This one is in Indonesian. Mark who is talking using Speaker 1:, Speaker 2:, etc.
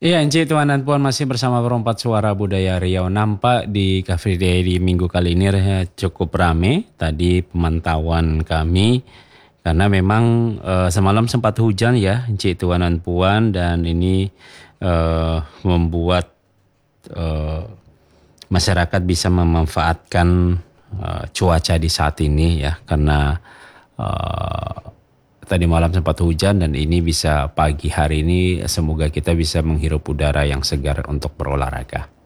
Speaker 1: Iya, Encik Tuan dan Puan masih bersama Perompak Suara Budaya Riau. Nampak di Cafe Day di minggu kali ini cukup rame. Tadi pemantauan kami karena memang semalam sempat hujan ya, Encik Tuan dan Puan, dan ini membuat eh, masyarakat bisa memanfaatkan cuaca di saat ini ya, karena eh, tadi malam sempat hujan dan ini bisa pagi hari ini semoga kita bisa menghirup udara yang segar untuk berolahraga.